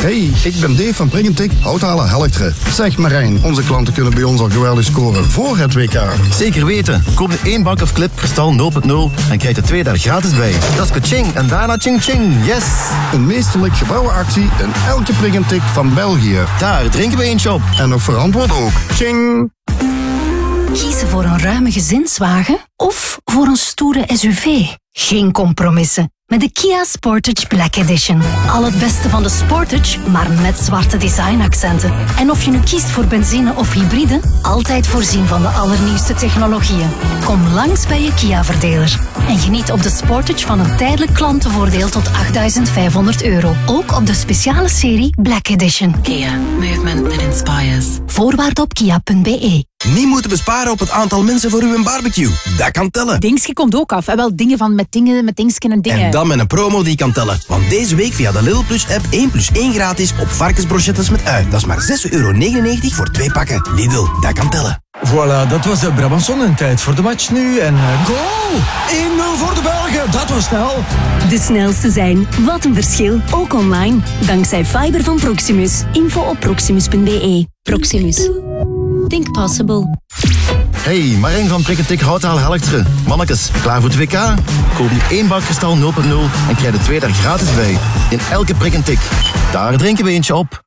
Hey, ik ben Dave van Pringentik, Houthalen Helchteren. Zeg Marijn, onze klanten kunnen bij ons al geweldig scoren voor het WK. Zeker weten. Koop nu 1 bak of clip, kristal 0.0 en krijg de 2 daar gratis bij. Dat is kaching en daarna ching ching. Yes! Een meesterlijk gebouwen actie in elke Pringentik van België. Daar drinken we eentje op. En nog verantwoord ook. Ching! Kiezen voor een ruime gezinswagen of voor een stoere SUV? Geen compromissen. Met de Kia Sportage Black Edition. Al het beste van de Sportage, maar met zwarte designaccenten. En of je nu kiest voor benzine of hybride, altijd voorzien van de allernieuwste technologieën. Kom langs bij je Kia-verdeler. En geniet op de Sportage van een tijdelijk klantenvoordeel tot €8.500. Ook op de speciale serie Black Edition. Kia. Movement that inspires. Voorwaarden op kia.be. Niet moeten besparen op het aantal mensen voor uw barbecue. Dat kan tellen. Dingske komt ook af. En wel dingen van met dingsken en dingen. En dan met een promo die kan tellen. Want deze week via de Lidl Plus app 1 plus 1 gratis op varkensbrochettes met ui. Dat is maar €6,99 voor 2 pakken. Lidl, dat kan tellen. Voilà, dat was de Brabançon en tijd voor de match nu. En goal! 1-0 voor de Belgen, dat was snel. De snelste zijn. Wat een verschil. Ook online. Dankzij fiber van Proximus. Info op proximus.be. Proximus. Think possible. Hey, Marijn van Pringentik, Houthalen Helchteren. Mannekes, klaar voor het WK? Koop nu 1 bak kristal 0.0 en krijg de 2 daar gratis bij. In elke Pringentik. Daar drinken we eentje op.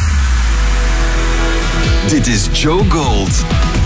Dit is Joe Gold.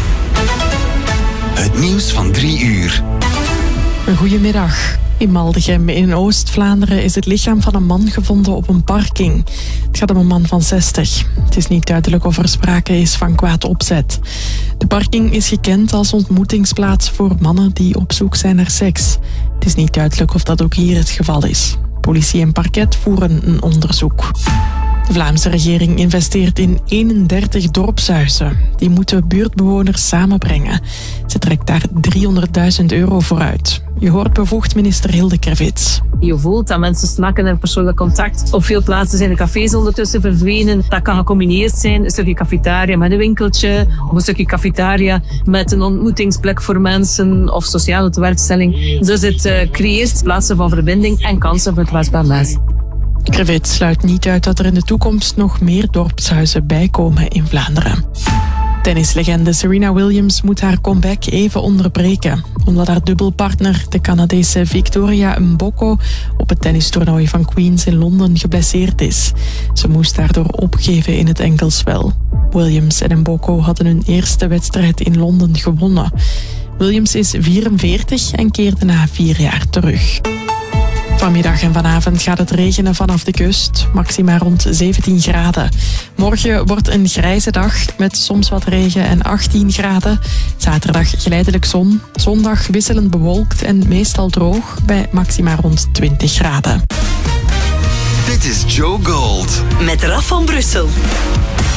Het nieuws van 3 uur. Goedemiddag. In Maldegem in Oost-Vlaanderen is het lichaam van een man gevonden op een parking. Het gaat om een man van 60. Het is niet duidelijk of er sprake is van kwaad opzet. De parking is gekend als ontmoetingsplaats voor mannen die op zoek zijn naar seks. Het is niet duidelijk of dat ook hier het geval is. Politie en parket voeren een onderzoek. De Vlaamse regering investeert in 31 dorpshuizen. Die moeten buurtbewoners samenbrengen. Ze trekt daar €300.000 voor uit. Je hoort bevoegd minister Hilde Krevits. Je voelt dat mensen snakken naar persoonlijk contact. Op veel plaatsen zijn de cafés ondertussen verdwenen. Dat kan gecombineerd zijn. Een stukje cafetaria met een winkeltje. Of een stukje cafetaria met een ontmoetingsplek voor mensen. Of sociale tewerkstelling. Dus het creëert plaatsen van verbinding en kansen voor kwetsbaar mensen. Krevits sluit niet uit dat er in de toekomst nog meer dorpshuizen bijkomen in Vlaanderen. Tennislegende Serena Williams moet haar comeback even onderbreken, omdat haar dubbelpartner, de Canadese Victoria Mboko, op het tennistoernooi van Queens in Londen geblesseerd is. Ze moest daardoor opgeven in het enkelspel. Williams en Mboko hadden hun eerste wedstrijd in Londen gewonnen. Williams is 44 en keerde na 4 jaar terug. Vanmiddag en vanavond gaat het regenen vanaf de kust, maxima rond 17 graden. Morgen wordt een grijze dag met soms wat regen en 18 graden. Zaterdag geleidelijk zon, zondag wisselend bewolkt en meestal droog bij maxima rond 20 graden. Dit is Joe Gold. Met Raf van Brussel.